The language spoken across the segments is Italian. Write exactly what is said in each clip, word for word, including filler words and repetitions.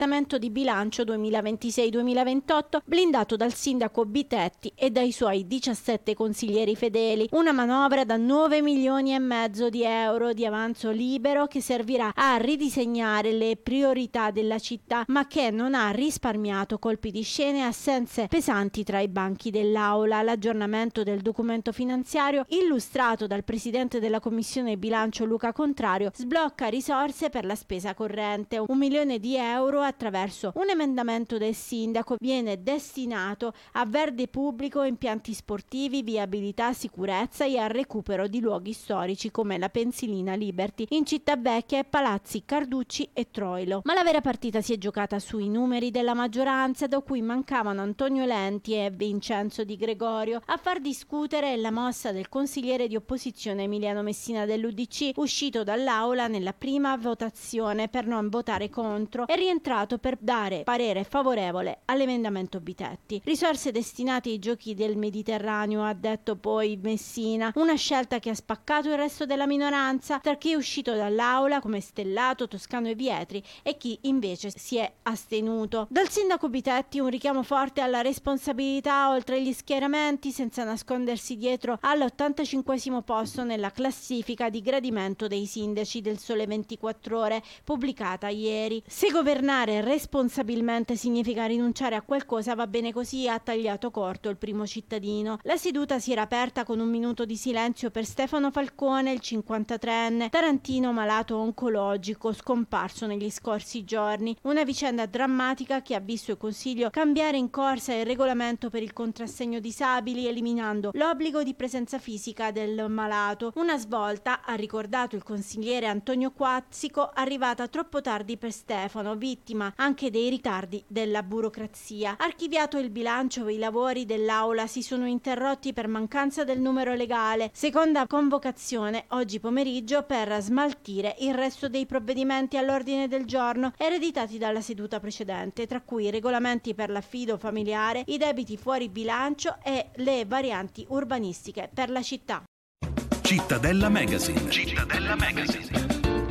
scostamento di bilancio duemilaventisei duemilaventotto blindato dal sindaco Bitetti e dai suoi diciassette consiglieri fedeli. Una manovra da nove milioni e mezzo di euro di avanzo libero che servirà a ridisegnare le priorità della città, ma che non ha risparmiato colpi di scena e assenze pesanti tra i banchi dell'aula. L'aggiornamento del documento finanziario illustrato dal presidente della commissione bilancio Luca Contrario sblocca risorse per la spesa corrente. Un milione di euro attraverso un emendamento del sindaco viene destinato a verde pubblico, impianti sportivi, viabilità, sicurezza e al recupero di luoghi storici come la Pensilina Liberty in Città Vecchia e Palazzi Carducci e Troilo. Ma la vera partita si è giocata sui numeri della maggioranza, da cui mancavano Antonio Lenti e Vincenzo Di Gregorio. A far discutere la mossa del consigliere di opposizione Emiliano Messina dell'U D C, uscito dall'aula nella prima votazione per non votare contro e rientrato per dare parere favorevole all'emendamento Bitetti. Risorse destinate ai giochi del Mediterraneo, ha detto poi Messina, una scelta che ha spaccato il resto della minoranza tra chi è uscito dall'aula come Stellato, Toscano e Vietri e chi invece si è astenuto. Dal sindaco Bitetti un richiamo forte alla responsabilità oltre gli schieramenti, senza nascondersi dietro all'ottantacinquesimo posto nella classifica di gradimento dei sindaci del Sole ventiquattro Ore pubblicata ieri. Se governare responsabilmente significa rinunciare a qualcosa, va bene così, ha tagliato corto il primo cittadino. La seduta si era aperta con un minuto di silenzio per Stefano Falcone, il cinquantatreenne tarantino malato oncologico scomparso negli scorsi giorni. Una vicenda drammatica che ha visto il Consiglio cambiare in corsa il regolamento per il contrassegno disabili, eliminando l'obbligo di presenza fisica del malato. Una svolta, ha ricordato il consigliere Antonio Quazzico, arrivata troppo tardi per Stefano, vittima anche dei ritardi della burocrazia. Archiviato il bilancio, i lavori dell'aula si sono interrotti per mancanza del numero legale. Seconda convocazione oggi pomeriggio per smaltire il resto dei provvedimenti all'ordine del giorno ereditati dalla seduta precedente, tra cui i regolamenti per l'affido familiare, i debiti fuori bilancio e le varianti urbanistiche per la città. Cittadella Magazine. Cittadella Magazine.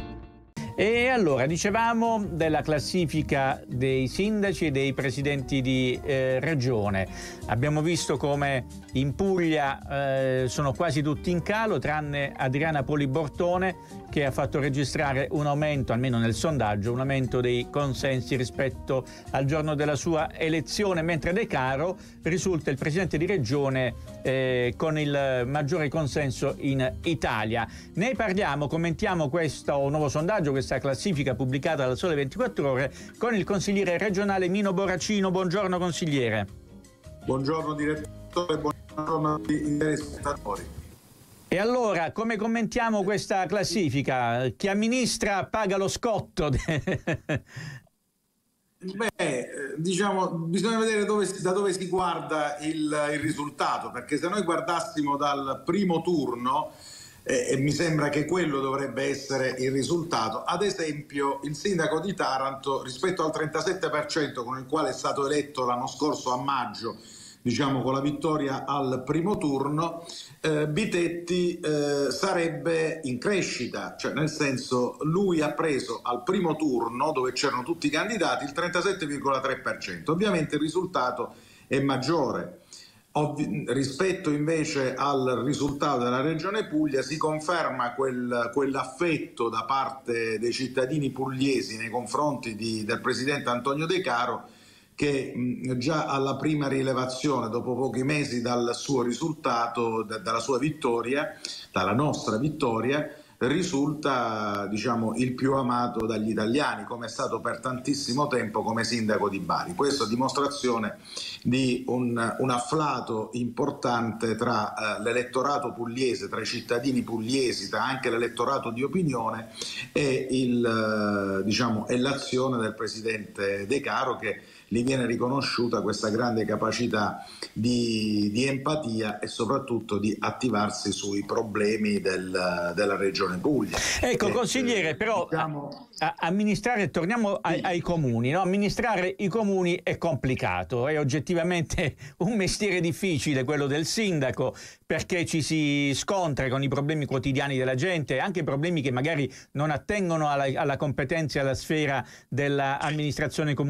E allora, dicevamo della classifica dei sindaci e dei presidenti di eh, regione. Abbiamo visto come in Puglia eh, sono quasi tutti in calo, tranne Adriana Poli Bortone, che ha fatto registrare un aumento, almeno nel sondaggio, un aumento dei consensi rispetto al giorno della sua elezione, mentre De Caro risulta il presidente di regione eh, con il maggiore consenso in Italia. Ne parliamo, commentiamo questo nuovo sondaggio, questa classifica pubblicata dal Sole ventiquattro Ore con il consigliere regionale Mino Boracino. Buongiorno consigliere. Buongiorno direttore, buongiorno ai telespettatori. E allora, come commentiamo questa classifica? Chi amministra paga lo scotto? Beh, diciamo, bisogna vedere dove, da dove si guarda il, il risultato, perché se noi guardassimo dal primo turno, eh, e mi sembra che quello dovrebbe essere il risultato. Ad esempio, il sindaco di Taranto, rispetto al trentasette per cento con il quale è stato eletto l'anno scorso a maggio, diciamo con la vittoria al primo turno, eh, Bitetti eh, sarebbe in crescita, cioè nel senso lui ha preso al primo turno, dove c'erano tutti i candidati, il trentasette virgola tre per cento. Ovviamente il risultato è maggiore. Ovvi- rispetto invece al risultato della Regione Puglia si conferma quel, quell'affetto da parte dei cittadini pugliesi nei confronti di, del presidente Antonio De Caro, che mh, già alla prima rilevazione, dopo pochi mesi dal suo risultato, da, dalla sua vittoria, dalla nostra vittoria, risulta, diciamo, il più amato dagli italiani, come è stato per tantissimo tempo come sindaco di Bari. Questo è dimostrazione di un, un afflato importante tra eh, l'elettorato pugliese, tra i cittadini pugliesi, tra anche l'elettorato di opinione e, il, eh, diciamo, e l'azione del presidente De Caro, che gli viene riconosciuta questa grande capacità di, di empatia e soprattutto di attivarsi sui problemi del, della regione Regione Puglia. Ecco, eh, consigliere, però diciamo... a, amministrare, torniamo ai, ai comuni, no? Amministrare i comuni è complicato, è oggettivamente un mestiere difficile quello del sindaco, perché ci si scontra con i problemi quotidiani della gente, anche problemi che magari non attengono alla, alla competenza e alla sfera dell'amministrazione comunale.